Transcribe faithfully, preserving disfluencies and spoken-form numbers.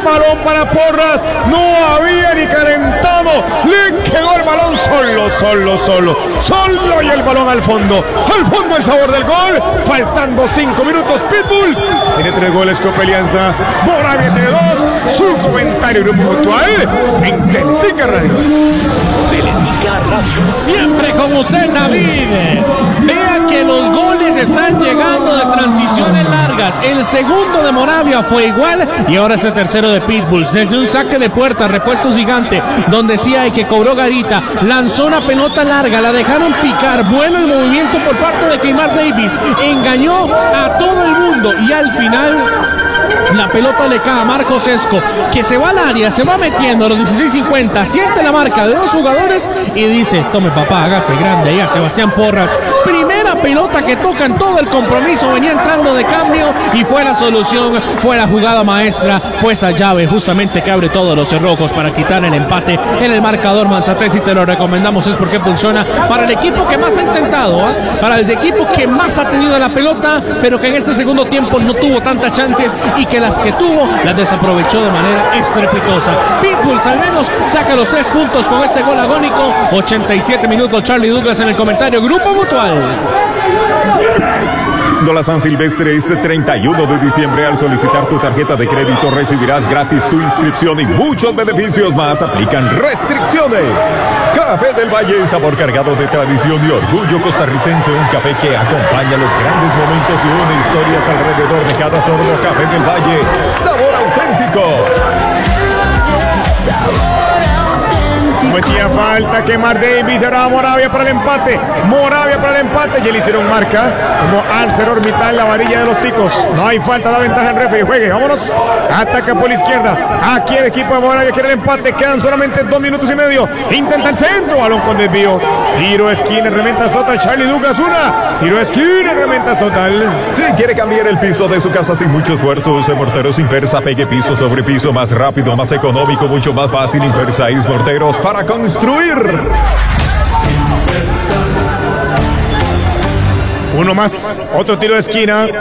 balón para Porras, no había ni calentado, le quedó el balón solo, solo, solo, solo y el balón al fondo, al fondo el sabor del gol, faltando cinco minutos, Pitbulls tiene tres goles Copa Alianza, Moravia tiene dos, su comentario grupo actual en Teletica Radio. Teletica Radio. Siempre con usted, David. Vea que los goles están llegando de transiciones largas. El segundo de Moravia fue igual y ahora es el tercero de Pitbulls. Desde un saque de puerta, repuestos gigante, donde sí hay que cobró Garita, lanzó una pelota larga, la dejaron picar. Bueno el movimiento por parte de Keymar Davis, engañó a todo el mundo y al final la pelota le cae a Marcos Esco, que se va al área, se va metiendo a los dieciséis cincuenta, siente la marca de dos jugadores y dice: tome papá, hágase grande ahí a Sebastián Porras. Primera pelota que toca en todo el compromiso, venía entrando de cambio y fue la solución, fue la jugada maestra, fue esa llave justamente que abre todos los cerrojos para quitar el empate en el marcador. Manzatesi, te lo recomendamos, es porque funciona para el equipo que más ha intentado, ¿eh? Para el equipo que más ha tenido la pelota, pero que en este segundo tiempo no tuvo tantas chances y que las que tuvo las desaprovechó de manera estrepitosa. Pitbulls al menos saca los tres puntos con este gol agónico. ochenta y siete minutos, Charlie Douglas en el comentario, Grupo Mutual. La San Silvestre este treinta y uno de diciembre. Al solicitar tu tarjeta de crédito recibirás gratis tu inscripción y muchos beneficios más. Aplican restricciones. Café del Valle, sabor cargado de tradición y orgullo costarricense. Un café que acompaña los grandes momentos y une historias alrededor de cada sorbo. Café del Valle, sabor auténtico. Metía falta Keymar Davis, ahora Moravia para el empate, Moravia para el empate, ya le hicieron marca como Arcer Orbital, la varilla de los ticos, no hay falta, da ventaja en referee, juegue, vámonos, ataca por la izquierda, aquí el equipo de Moravia quiere el empate, quedan solamente dos minutos y medio, intenta el centro, balón con desvío, tiro esquina, reventas total, Charlie Douglas una, tiro esquina, reventas total. Si quiere cambiar el piso de su casa sin mucho esfuerzo, use Morteros Impersa, pegue piso sobre piso, más rápido, más económico, mucho más fácil. Impersa y Morteros para construir. Uno más, otro tiro de esquina.